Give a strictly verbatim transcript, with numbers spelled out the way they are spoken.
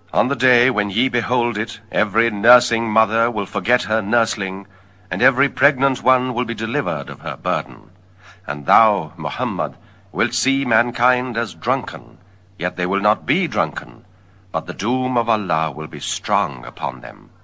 On the day when ye behold it, every nursing mother will forget her nursling, and every pregnant one will be delivered of her burden. And thou, Muhammad, wilt see mankind as drunken, yet they will not be drunken, but the doom of Allah will be strong upon them.